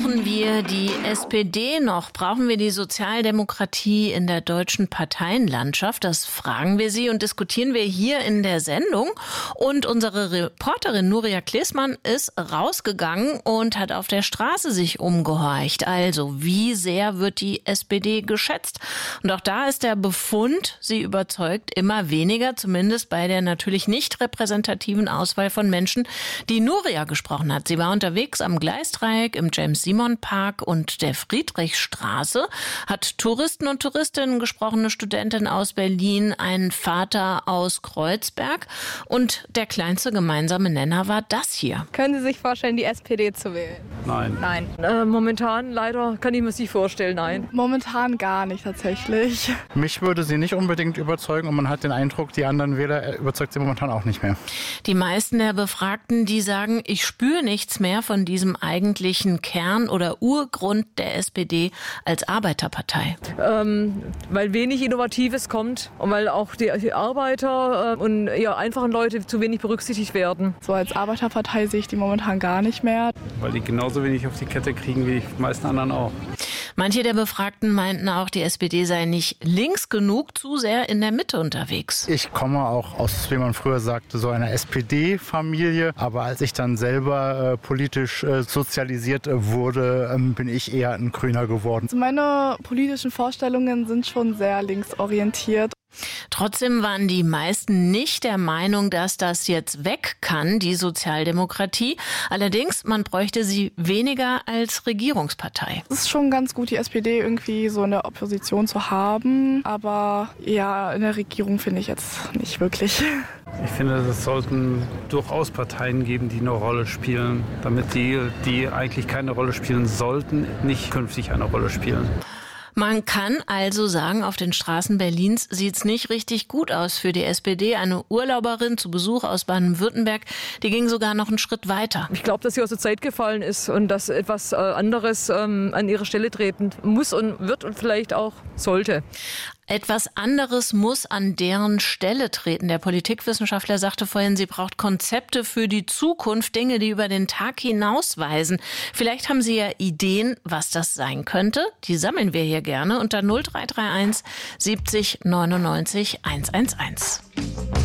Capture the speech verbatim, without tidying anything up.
Brauchen wir die S P D noch? Brauchen wir die Sozialdemokratie in der deutschen Parteienlandschaft? Das fragen wir Sie und diskutieren wir hier in der Sendung. Und unsere Reporterin Nuria Klesmann ist rausgegangen und hat auf der Straße sich umgehorcht. Also, wie sehr wird die S P D geschätzt? Und auch da ist der Befund, sie überzeugt immer weniger, zumindest bei der natürlich nicht repräsentativen Auswahl von Menschen, die Nuria gesprochen hat. Sie war unterwegs am Gleisdreieck, im James-Simon-Park und der Friedrichstraße, hat Touristen und Touristinnen gesprochen, eine Studentin aus Berlin, einen Vater aus Kreuzberg und der kleinste gemeinsame Nenner war das hier. Können Sie sich vorstellen, die S P D zu wählen? Nein. Nein. Äh, momentan leider kann ich mir das nicht vorstellen, nein. Momentan gar nicht tatsächlich. Mich würde sie nicht unbedingt überzeugen und man hat den Eindruck, die anderen Wähler überzeugt sie momentan auch nicht mehr. Die meisten der Befragten, die sagen, ich spüre nichts mehr von diesem eigentlichen Kern oder Urgrund der S P D als Arbeiterpartei. Ähm, weil wenig Innovatives kommt und weil auch die, die Arbeiter äh, und ja, einfachen Leute zu wenig berücksichtigt werden. So als Arbeiterpartei sehe ich die momentan gar nicht mehr. Weil die genauso wenig auf die Kette kriegen wie die meisten anderen auch. Manche der Befragten meinten auch, die S P D sei nicht links genug, zu sehr in der Mitte unterwegs. Ich komme auch aus, wie man früher sagte, so einer S P D-Familie. Aber als ich dann selber äh, politisch äh, sozialisiert äh, wurde, ähm, bin ich eher ein Grüner geworden. Also meine politischen Vorstellungen sind schon sehr linksorientiert. Trotzdem waren die meisten nicht der Meinung, dass das jetzt weg kann, die Sozialdemokratie. Allerdings, man bräuchte sie weniger als Regierungspartei. Es ist schon ganz gut, die S P D irgendwie so in der Opposition zu haben. Aber ja, in der Regierung finde ich jetzt nicht wirklich. Ich finde, es sollten durchaus Parteien geben, die eine Rolle spielen, damit die, die eigentlich keine Rolle spielen sollten, nicht künftig eine Rolle spielen. Man kann also sagen, auf den Straßen Berlins sieht's nicht richtig gut aus für die S P D. Eine Urlauberin zu Besuch aus Baden-Württemberg, die ging sogar noch einen Schritt weiter. Ich glaube, dass sie aus der Zeit gefallen ist und dass etwas äh, anderes ähm, an ihre Stelle treten muss und wird und vielleicht auch sollte. Etwas anderes muss an deren Stelle treten. Der Politikwissenschaftler sagte vorhin, sie braucht Konzepte für die Zukunft, Dinge, die über den Tag hinausweisen. Vielleicht haben Sie ja Ideen, was das sein könnte. Die sammeln wir hier gerne unter null drei drei eins siebzig neunundneunzig hundertelf.